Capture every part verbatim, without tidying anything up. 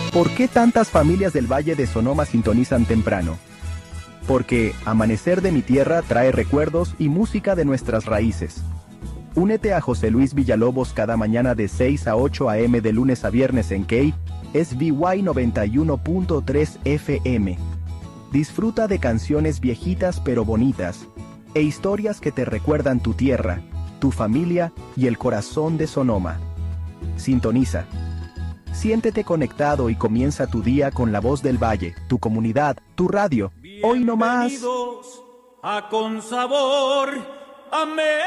¿Por qué tantas familias del Valle de Sonoma sintonizan temprano? Porque Amanecer de mi Tierra trae recuerdos y música de nuestras raíces. Únete a José Luis Villalobos cada mañana de seis a ocho a eme de lunes a viernes en K S B Y noventa y uno punto tres F M. Disfruta de canciones viejitas pero bonitas e historias que te recuerdan tu tierra, tu familia y el corazón de Sonoma. Sintoniza. Siéntete conectado y comienza tu día con la voz del Valle, tu comunidad, tu radio. Hoy no más. Bienvenidos a Con Sabor. Amén.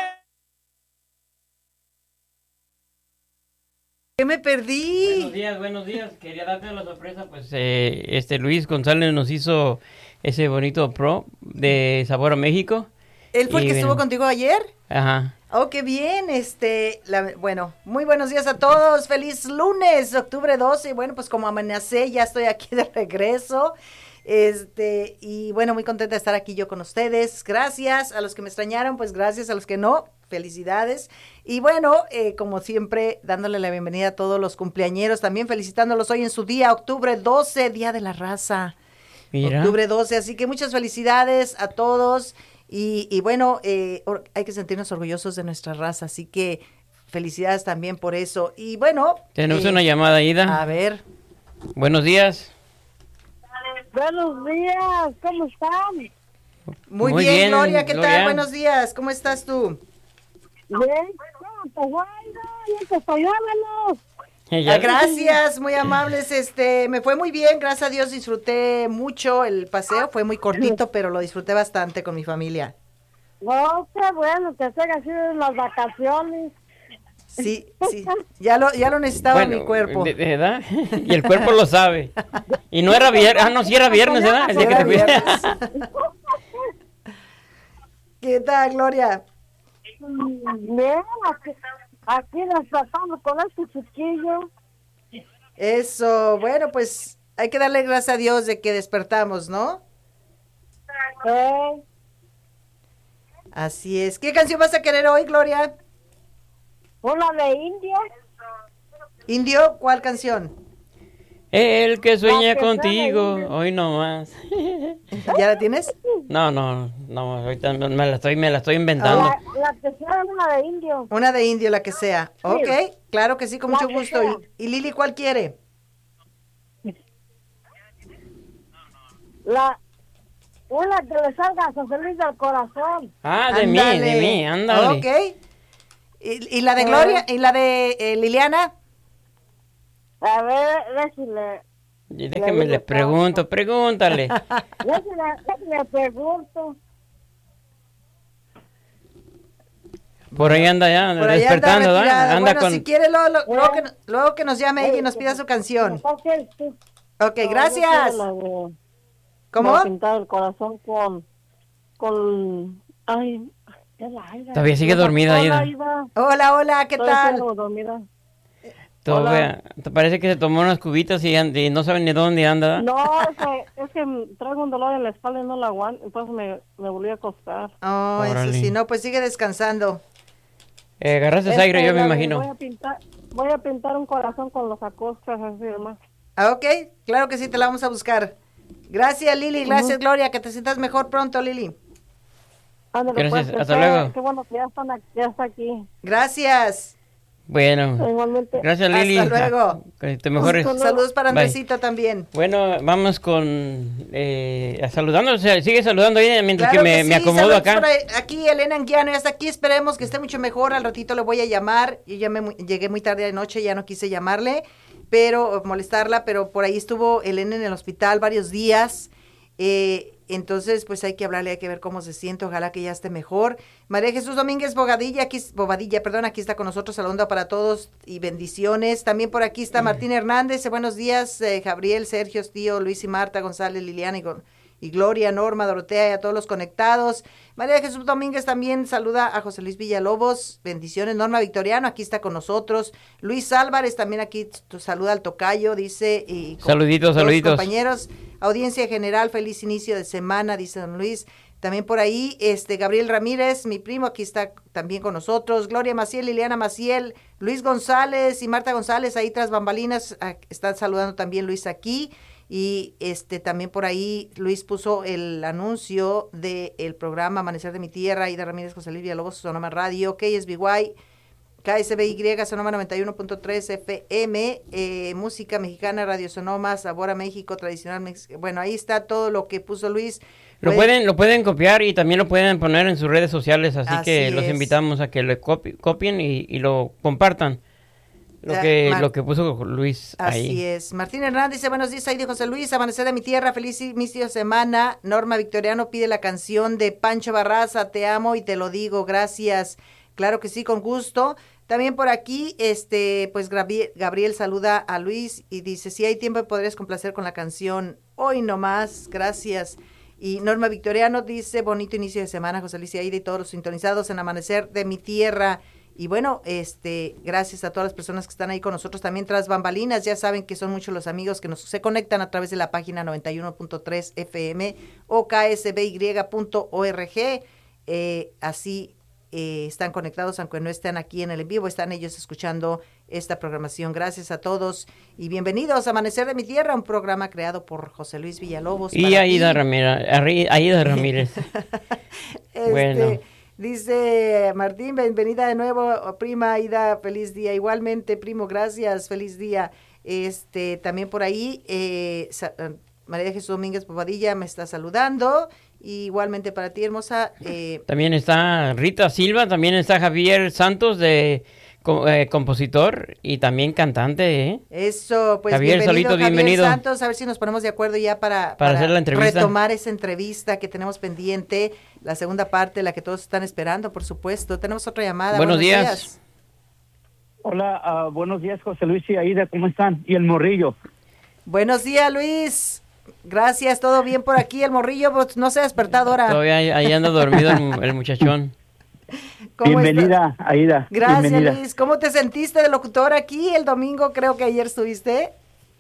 ¿Qué me perdí? Buenos días, buenos días. Quería darte la sorpresa, pues eh, este Luis González nos hizo ese bonito pro de Sabor a México. ¿Él fue el Y que bueno. estuvo contigo ayer? Ajá. Oh, qué bien, este, la- bueno, muy buenos días a todos, feliz lunes, octubre doce, y bueno, pues como amenacé, ya estoy aquí de regreso, este, y bueno, muy contenta de estar aquí yo con ustedes, gracias a los que me extrañaron, pues gracias a los que no, felicidades, y bueno, eh, como siempre, dándole la bienvenida a todos los cumpleañeros, también felicitándolos hoy en su día, octubre doce, Día de la Raza, Mira. octubre doce, así que muchas felicidades a todos. Y, y bueno, eh, or- hay que sentirnos orgullosos de nuestra raza, así que felicidades también por eso. Y bueno, Tenemos eh, una llamada, Ida. a ver, Buenos días. Buenos días, ¿cómo están? Bien, muy, Muy bien, bien, Gloria, ¿qué Gloria. tal? Buenos días, ¿cómo estás tú? ¿cómo te fue? Ya te estoy llamando. Ya- Ah, gracias, muy amables, este, me fue muy bien, gracias a Dios, disfruté mucho el paseo, fue muy cortito, pero lo disfruté bastante con mi familia. No, qué bueno que estén así en las vacaciones. Sí, sí, ya lo, ya lo necesitaba Bueno, mi cuerpo. de- de- ¿verdad? Y el cuerpo lo sabe. Y no era viernes, ah, no, sí era viernes, ¿verdad? El Sí, día que era te fuiste. viernes. ¿Qué tal, Gloria? Bien, aquí, aquí nos tratamos con este chiquillo. Eso, bueno, pues hay que darle gracias a Dios de que despertamos, ¿no? Eh, Así es. ¿Qué canción vas a querer hoy, Gloria? una de India. Indio, ¿cuál canción? El que sueña La que contigo, suena, hoy no más. ¿Ya la tienes? No, no, no, ahorita me la estoy, me la estoy inventando. La, la que sea una de Indio. Una de Indio, la que sea. Ok, claro que sí, con La mucho que gusto. sea. ¿Y, y Lili, cuál quiere? La, una que le salga a José Luis del corazón. Ah, de mí, Ándale. de mí, ándale. Ok. ¿Y, y la de Eh. Gloria? ¿Y la de eh, Liliana? A ver, déjale, Y déjeme le pregunto, pregúntale. déjale, déjale pregunto. Por ahí anda ya, Por ahí despertando, anda ¿verdad? retirada. Anda Bueno, con... si quiere, luego, luego- luego que, luego que nos llame ella y nos pida su canción. Ok, sí. Ok, No, gracias. yo quiero la de- ¿Cómo? de pintar el corazón con, con, ay, ¿qué es la Aida? Todavía sigue Hola, dormida, hola, Aida. Aida. Hola, hola, ¿qué Todavía tal? sigo dormida. Todavía, te parece que se tomó unas cubitas y, and- y no sabe ni dónde anda, ¿verdad? No, es que, es que traigo un dolor en la espalda y no la aguanto, entonces me, me volví a acostar. Oh, eso Órale. sí, no, pues sigue descansando. Eh, agarraste Este, aire, yo me la de- imagino. Voy a pintar, voy a pintar un corazón con los acostas así demás. Ah, ok, claro que sí, te la vamos a buscar. Gracias, Lili, gracias, Gloria, que te sientas mejor pronto, Lili. Ándale, Gracias, pues, que hasta esté- luego. Qué bueno que ya, están aquí- ya está aquí. Gracias. Bueno, Igualmente. gracias Lili. Hasta luego. Que te mejores. Hasta luego. Saludos para Bye. Andresito también. Bueno, vamos con... Eh, saludando, o sea, sigue saludando ahí mientras Claro que me, que me sí, acomodo saludos acá. por ahí. Aquí Elena Anguiano ya está aquí, esperemos que esté mucho mejor, al ratito le voy a llamar, yo ya me mu- llegué muy tarde de noche, ya no quise llamarle, pero molestarla, pero por ahí estuvo Elena en el hospital varios días, eh, entonces pues hay que hablarle, hay que ver cómo se siente, ojalá que ya esté mejor. María Jesús Domínguez Bogadilla, aquí, Bobadilla, perdón, aquí está con nosotros, saludando para todos y bendiciones. También por aquí está Martín Hernández, eh, buenos días, eh, Gabriel, Sergio, Tío, Luis y Marta, González, Liliana y, Gon- y Gloria, Norma, Dorotea y a todos los conectados. María Jesús Domínguez también saluda a José Luis Villalobos, bendiciones. Norma Victoriano, aquí está con nosotros. Luis Álvarez también aquí t- saluda al tocayo, dice. Y con- Saluditos, todos los saluditos. compañeros. Audiencia general, feliz inicio de semana, dice don Luis. También por ahí, este Gabriel Ramírez, mi primo, aquí está también con nosotros. Gloria Maciel, Liliana Maciel, Luis González y Marta González, ahí tras bambalinas, están saludando también Luis aquí. Y este también por ahí Luis puso el anuncio del programa Amanecer de mi Tierra, Aida Ramírez, José Luis Villalobos, Sonoma Radio, K S B Y, K S B Y, Sonoma noventa y uno punto tres F M, eh, Música Mexicana, Radio Sonoma, Sabor a México, Tradicional Mex- Bueno, ahí está todo lo que puso Luis. Lo pueden, lo pueden copiar y también lo pueden poner en sus redes sociales, así, Así que los es. invitamos a que lo copi- copien y, y lo compartan. Lo Ya, que, Mar- lo que puso Luis ahí. Así es. Martín Hernández dice, buenos días, ahí de José Luis, Amanecer de mi Tierra, feliz inicio de semana. Norma Victoriano pide la canción de Pancho Barraza, Te amo y te lo digo, gracias. Claro que sí, con gusto. También por aquí, este, pues Gabriel, Gabriel saluda a Luis y dice, si hay tiempo podrías complacer con la canción Hoy No Más, gracias. Y Norma Victoriano dice, bonito inicio de semana, José Luis y Aida y todos los sintonizados en Amanecer de mi Tierra. Y bueno, este, gracias a todas las personas que están ahí con nosotros también tras bambalinas. Ya saben que son muchos los amigos que nos se conectan a través de la página noventa y uno punto tres F M o K S B Y punto org. Eh, así eh, están conectados, aunque no estén aquí en el en vivo, están ellos escuchando esta programación. Gracias a todos y bienvenidos a Amanecer de mi Tierra, un programa creado por José Luis Villalobos. Y Aida Ramírez. Aida Ramírez. este, Bueno. Dice Martín, bienvenida de nuevo, prima Aida, feliz día. Igualmente, primo, gracias, feliz día. Este, también por ahí, eh, sa- María de Jesús Domínguez Bobadilla me está saludando. Y igualmente para ti, hermosa. Eh, También está Rita Silva, también está Javier Santos, de co- eh, compositor y también cantante, ¿eh? Eso, pues Javier, bienvenido, solito, Javier bienvenido. Santos, a ver si nos ponemos de acuerdo ya para, Para hacer la entrevista. retomar esa entrevista que tenemos pendiente, la segunda parte, la que todos están esperando, por supuesto. Tenemos otra llamada. Buenos días. Hola, ah, buenos días, José Luis y Aida, ¿cómo están? Y el morrillo. Buenos días, Luis. Gracias, todo bien por aquí. El morrillo pues, no se ha despertado ahora. Todavía ahí, ahí anda dormido el, el muchachón. ¿Cómo Bienvenida, estás? Aida. Gracias, bienvenida. Luis. ¿Cómo te sentiste de locutor aquí el domingo? Creo que ayer estuviste.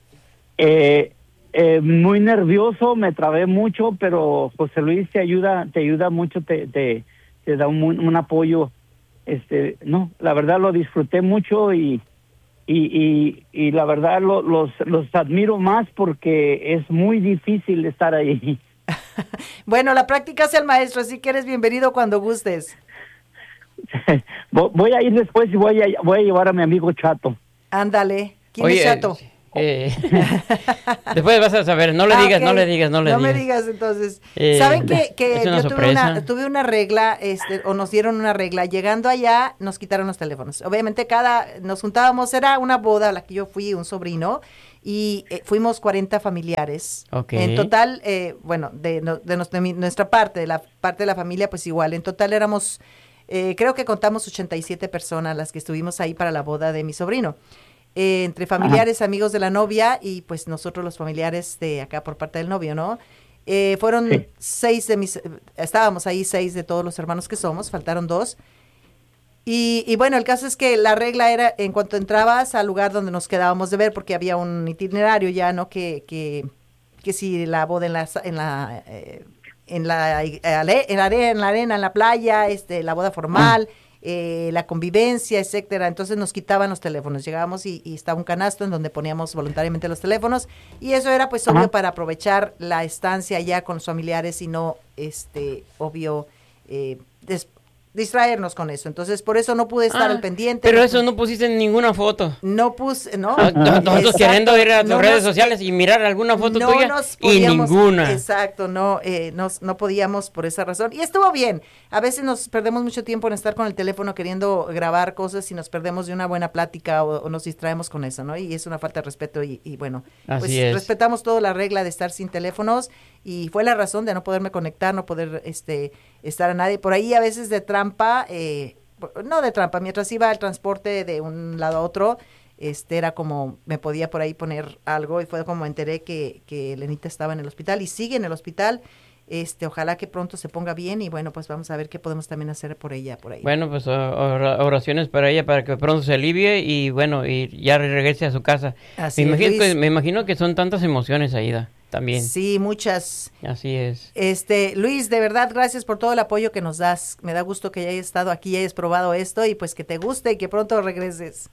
Eh, eh, muy nervioso, me trabé mucho, pero José Luis te ayuda, te ayuda mucho, te, te, te da un, un apoyo. Este, no, la verdad lo disfruté mucho y y, y, y la verdad lo, los los admiro más porque es muy difícil estar ahí. Bueno, la práctica hace el maestro, así que eres bienvenido cuando gustes. Voy a ir después y voy a voy a llevar a mi amigo Chato. Ándale. ¿Quién Oye, es Chato? eh, después vas a saber, no le Ah, digas, ok. no le digas, no le No digas. me digas entonces. Eh, ¿Saben que, que es una yo tuve una, sorpresa. tuve una regla, este, o nos dieron una regla? Llegando allá, nos quitaron los teléfonos. Obviamente, cada, nos juntábamos, era una boda a la que yo fui, un sobrino, y eh, fuimos cuarenta familiares. Ok. En total, eh, bueno, de, no- de, nos- de mi- nuestra parte, de la parte de la familia, pues igual. En total éramos, eh, creo que contamos ochenta y siete personas las que estuvimos ahí para la boda de mi sobrino. Eh, entre familiares, amigos de la novia y pues nosotros los familiares de acá por parte del novio, ¿no? Eh, fueron Sí. seis de mis, estábamos ahí seis de todos los hermanos que somos, faltaron dos. Y, y bueno, el caso es que la regla era en cuanto entrabas al lugar donde nos quedábamos de ver, porque había un itinerario ya, ¿no? Que, que, que si la boda en la, sa- en la, eh, en la, eh, ale- en la arena, en la arena, en la playa, este, la boda formal, eh, la convivencia, etcétera. Entonces nos quitaban los teléfonos. Llegábamos y, y estaba un canasto en donde poníamos voluntariamente los teléfonos y eso era pues obvio Ajá. para aprovechar la estancia allá con los familiares y no, este, obvio, eh, des- distraernos con eso. Entonces por eso no pude estar Ah, al pendiente. Pero no eso pu- no pusiste en ninguna foto. no puse, ¿no? No- no- Nosotros Exacto. queriendo ir a tus No redes nos- sociales y mirar alguna foto no tuya nos y podíamos- ninguna. Exacto, no, eh, nos- no podíamos por esa razón. Y estuvo bien. A veces nos perdemos mucho tiempo en estar con el teléfono queriendo grabar cosas y nos perdemos de una buena plática o, o nos distraemos con eso, ¿no? Y es una falta de respeto y, y bueno, Así pues es. respetamos toda la regla de estar sin teléfonos y fue la razón de no poderme conectar, no poder este estar a nadie. Por ahí a veces de trampa, eh, no de trampa, mientras iba el transporte de un lado a otro, este era como, me podía por ahí poner algo y fue como me enteré que, que Lenita estaba en el hospital y sigue en el hospital. Este, ojalá que pronto se ponga bien y bueno, pues vamos a ver qué podemos también hacer por ella, por ahí. Bueno, pues o- ora- oraciones para ella para que pronto se alivie y bueno, y ya regrese a su casa. Así me, es, imagino que, Luis. me imagino que son tantas emociones, Aida. también. Sí, muchas. Así es. Este, Luis, de verdad, gracias por todo el apoyo que nos das. Me da gusto que ya hayas estado aquí y hayas probado esto y pues que te guste y que pronto regreses.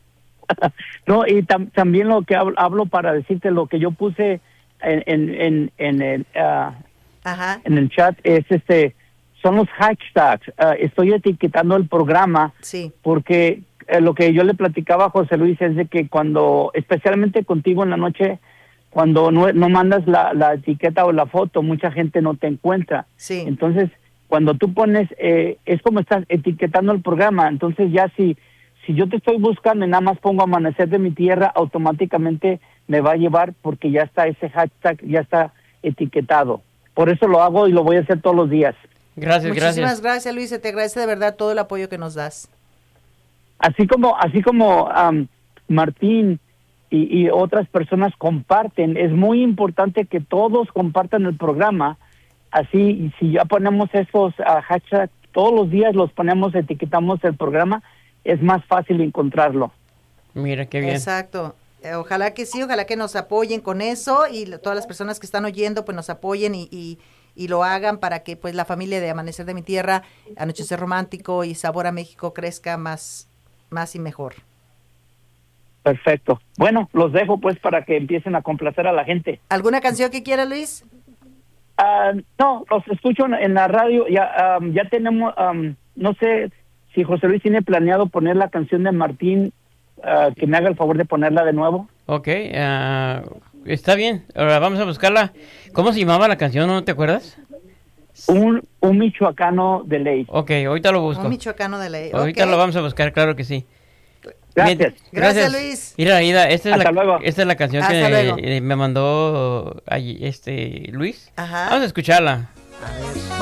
No, y tam- también lo que hablo, hablo para decirte lo que yo puse en, en, en, en el, uh, Ajá. en el chat es este, son los hashtags. Uh, estoy etiquetando el programa Sí. porque eh, lo que yo le platicaba a José Luis es de que cuando, especialmente contigo en la noche, cuando no, no mandas la, la etiqueta o la foto, mucha gente no te encuentra. Sí. Entonces, cuando tú pones, eh, es como estás etiquetando el programa. Entonces, ya si, si yo te estoy buscando y nada más pongo Amanecer de mi Tierra, automáticamente me va a llevar porque ya está ese hashtag, ya está etiquetado. Por eso lo hago y lo voy a hacer todos los días. Gracias, Muchísimas gracias. gracias, Luis. Se te agradece de verdad todo el apoyo que nos das. Así como, así como um, Martín y, y otras personas comparten, es muy importante que todos compartan el programa. Así, y si ya ponemos esos uh, hashtags, todos los días los ponemos, etiquetamos el programa, es más fácil encontrarlo. Mira, qué bien. Exacto. Eh, Ojalá que sí, ojalá que nos apoyen con eso y lo- todas las personas que están oyendo pues nos apoyen y, y, y lo hagan para que pues la familia de Amanecer de mi Tierra, Anochecer Romántico y Sabor a México crezca más, más y mejor. Perfecto. Bueno, los dejo pues para que empiecen a complacer a la gente. ¿Alguna canción que quiera, Luis? Ah, no, los escucho en, en la radio. Ya, um, ya tenemos, um, no sé si José Luis tiene planeado poner la canción de Martín, ah, que me haga el favor de ponerla de nuevo. Ok, ah, está bien. Ahora vamos a buscarla. ¿Cómo se llamaba la canción? ¿No te acuerdas? Un, un michoacano de ley. Ok, ahorita lo busco. Un michoacano de ley. Ahorita Ok. lo vamos a buscar, claro que sí. Gracias. Bien, Gracias, Luis. Mira, Aida, esta es, Hasta la, luego. esta es la canción Hasta que luego. eh, me mandó ahí, este Luis. Ajá. Vamos a escucharla. A ver.